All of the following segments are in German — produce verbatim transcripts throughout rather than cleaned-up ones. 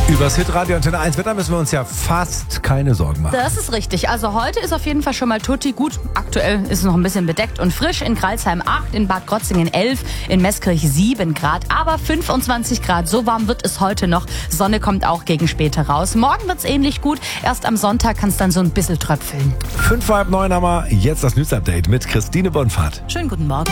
Übers Hitradio Antenne eins Wetter müssen wir uns ja fast keine Sorgen machen. Das ist richtig. Also heute ist auf jeden Fall schon mal tutti gut. Aktuell ist es noch ein bisschen bedeckt und frisch. In Crailsheim acht, in Bad Krotzingen elf, in Meßkirch sieben Grad. Aber fünfundzwanzig Grad, so warm wird es heute noch. Sonne kommt auch gegen später raus. Morgen wird es ähnlich gut. Erst am Sonntag kann es dann so ein bisschen tröpfeln. Fünf vor halb neun haben wir jetzt das News-Update mit Christine Bonfahrt. Schönen guten Morgen.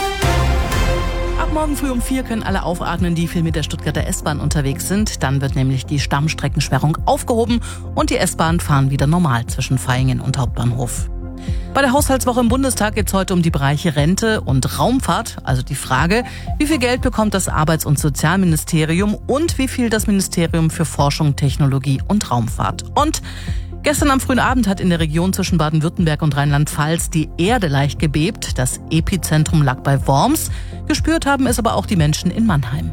Ab morgen früh um vier können alle aufatmen, die viel mit der Stuttgarter S-Bahn unterwegs sind. Dann wird nämlich die Stammstreckensperrung aufgehoben und die S-Bahn fahren wieder normal zwischen Vaihingen und Hauptbahnhof. Bei der Haushaltswoche im Bundestag geht es heute um die Bereiche Rente und Raumfahrt. Also die Frage, wie viel Geld bekommt das Arbeits- und Sozialministerium und wie viel das Ministerium für Forschung, Technologie und Raumfahrt. Und gestern am frühen Abend hat in der Region zwischen Baden-Württemberg und Rheinland-Pfalz die Erde leicht gebebt. Das Epizentrum lag bei Worms. Gespürt haben es aber auch die Menschen in Mannheim.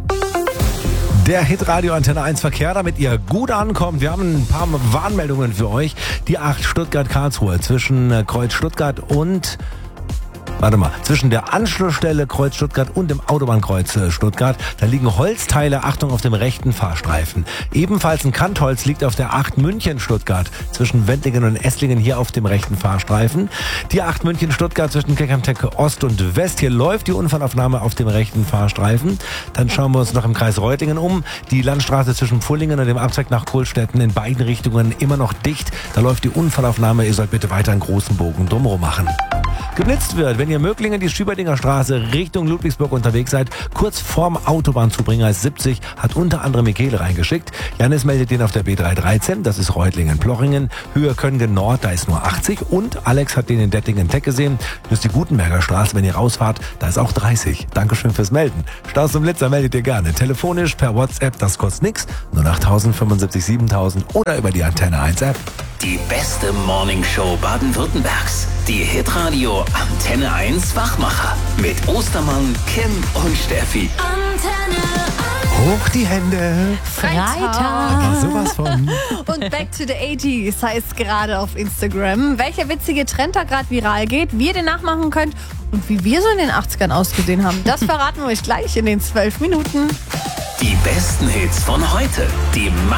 Der Hitradio Antenne eins Verkehr, damit ihr gut ankommt. Wir haben ein paar Warnmeldungen für euch. Die acht Stuttgart-Karlsruhe zwischen Kreuz Stuttgart und... Warte mal, zwischen der Anschlussstelle Kreuz Stuttgart und dem Autobahnkreuz Stuttgart, da liegen Holzteile, Achtung, auf dem rechten Fahrstreifen. Ebenfalls ein Kantholz liegt auf der acht München Stuttgart zwischen Wendlingen und Esslingen hier auf dem rechten Fahrstreifen. Die acht München Stuttgart zwischen Keckernthek Ost und West, hier läuft die Unfallaufnahme auf dem rechten Fahrstreifen. Dann schauen wir uns noch im Kreis Reutlingen um. Die Landstraße zwischen Pfullingen und dem Abzweig nach Kohlstetten in beiden Richtungen immer noch dicht. Da läuft die Unfallaufnahme, ihr sollt bitte weiter einen großen Bogen drumherum machen. Geblitzt wird, wenn ihr Möglingen die Schüberdinger Straße Richtung Ludwigsburg unterwegs seid, kurz vorm Autobahnzubringer siebzig, hat unter anderem Michele reingeschickt. Janis meldet den auf der B drei dreizehn, das ist Reutlingen-Plochingen. Höhe Köngen Nord, da ist nur achtzig. Und Alex hat den in Dettingen-Teck gesehen. Das ist die Gutenberger Straße, wenn ihr rausfahrt, da ist auch dreißig. Dankeschön fürs Melden. Staus und Blitzer meldet ihr gerne. Telefonisch, per WhatsApp, das kostet nix. null acht tausend fünfundsiebzig siebentausend oder über die Antenne eins App. Die beste Morningshow Baden-Württembergs. Die Hitradio Antenne eins Wachmacher. Mit Ostermann, Kim und Steffi. Antenne Hoch die Hände. Freitag. Aber sowas von. Und Back to the eighties heißt gerade auf Instagram. Welcher witzige Trend da gerade viral geht, wie ihr den nachmachen könnt und wie wir so in den achtzigern ausgesehen haben, das verraten wir euch gleich in den zwölf Minuten. Die besten Hits von heute. Die